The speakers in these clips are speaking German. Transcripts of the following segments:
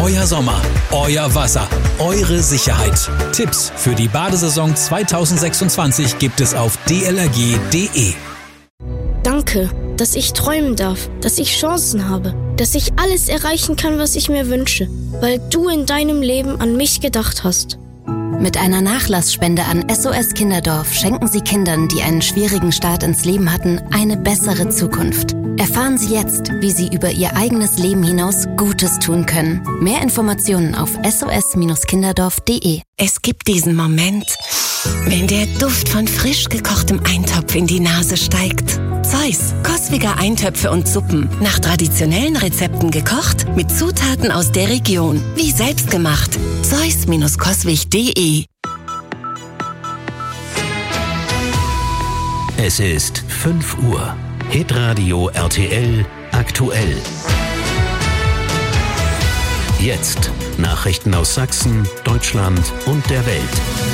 euer Sommer, euer Wasser, eure Sicherheit. Tipps für die Badesaison 2026 gibt es auf dlrg.de. Danke, dass ich träumen darf, dass ich Chancen habe, dass ich alles erreichen kann, was ich mir wünsche, weil du in deinem Leben an mich gedacht hast. Mit einer Nachlassspende an SOS Kinderdorf schenken Sie Kindern, die einen schwierigen Start ins Leben hatten, eine bessere Zukunft. Erfahren Sie jetzt, wie Sie über Ihr eigenes Leben hinaus Gutes tun können. Mehr Informationen auf sos-kinderdorf.de. Es gibt diesen Moment, wenn der Duft von frisch gekochtem Eintopf in die Nase steigt. Zeus, Coswig Eintöpfe und Suppen. Nach traditionellen Rezepten gekocht, mit Zutaten aus der Region. Wie selbstgemacht. Zeus-coswig.de. Es ist 5 Uhr. Hitradio RTL aktuell. Jetzt Nachrichten aus Sachsen, Deutschland und der Welt.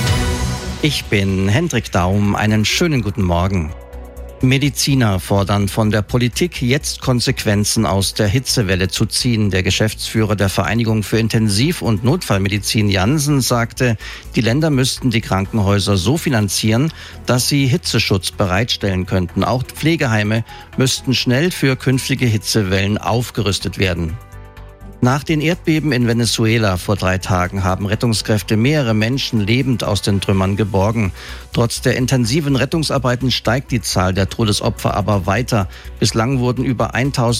Ich bin Hendrik Daum. Einen schönen guten Morgen. Mediziner fordern von der Politik, jetzt Konsequenzen aus der Hitzewelle zu ziehen. Der Geschäftsführer der Vereinigung für Intensiv- und Notfallmedizin Jansen sagte, die Länder müssten die Krankenhäuser so finanzieren, dass sie Hitzeschutz bereitstellen könnten. Auch Pflegeheime müssten schnell für künftige Hitzewellen aufgerüstet werden. Nach den Erdbeben in Venezuela vor 3 Tagen haben Rettungskräfte mehrere Menschen lebend aus den Trümmern geborgen. Trotz der intensiven Rettungsarbeiten steigt die Zahl der Todesopfer aber weiter. Bislang wurden über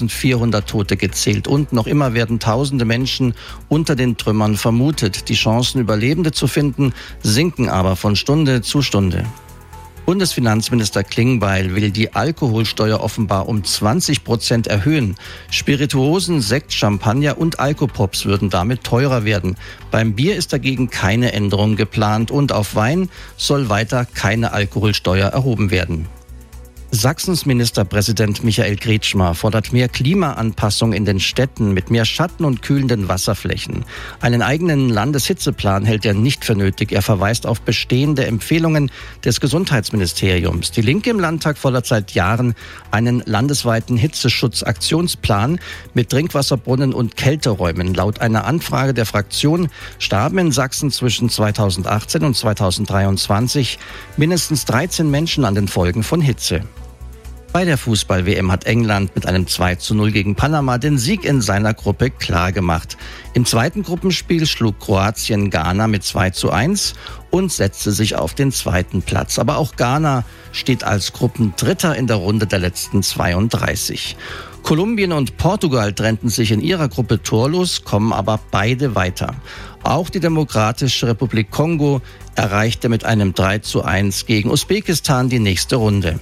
1400 Tote gezählt und noch immer werden tausende Menschen unter den Trümmern vermutet. Die Chancen, Überlebende zu finden, sinken aber von Stunde zu Stunde. Bundesfinanzminister Klingbeil will die Alkoholsteuer offenbar um 20% erhöhen. Spirituosen, Sekt, Champagner und Alkopops würden damit teurer werden. Beim Bier ist dagegen keine Änderung geplant und auf Wein soll weiter keine Alkoholsteuer erhoben werden. Sachsens Ministerpräsident Michael Kretschmer fordert mehr Klimaanpassung in den Städten mit mehr Schatten und kühlenden Wasserflächen. Einen eigenen Landeshitzeplan hält er nicht für nötig. Er verweist auf bestehende Empfehlungen des Gesundheitsministeriums. Die Linke im Landtag fordert seit Jahren einen landesweiten Hitzeschutzaktionsplan mit Trinkwasserbrunnen und Kälteräumen. Laut einer Anfrage der Fraktion starben in Sachsen zwischen 2018 und 2023 mindestens 13 Menschen an den Folgen von Hitze. Bei der Fußball-WM hat England mit einem 2:0 gegen Panama den Sieg in seiner Gruppe klargemacht. Im zweiten Gruppenspiel schlug Kroatien Ghana mit 2:1 und setzte sich auf den 2. Platz. Aber auch Ghana steht als Gruppendritter in der Runde der letzten 32. Kolumbien und Portugal trennten sich in ihrer Gruppe torlos, kommen aber beide weiter. Auch die Demokratische Republik Kongo erreichte mit einem 3:1 gegen Usbekistan die nächste Runde.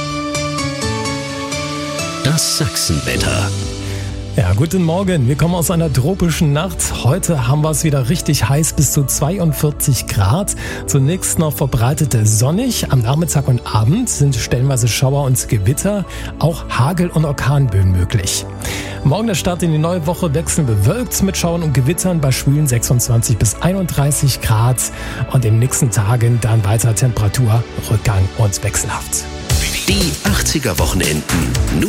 Das Sachsenwetter. Ja, guten Morgen. Wir kommen aus einer tropischen Nacht. Heute haben wir es wieder richtig heiß, bis zu 42 Grad. Zunächst noch verbreitet sonnig. Am Nachmittag und Abend sind stellenweise Schauer und Gewitter, auch Hagel- und Orkanböen möglich. Morgen der Start in die neue Woche wechselnd bewölkt mit Schauern und Gewittern bei schwülen 26 bis 31 Grad. Und in den nächsten Tagen dann weiter Temperaturrückgang und wechselhaft. Die 80er Wochenenden.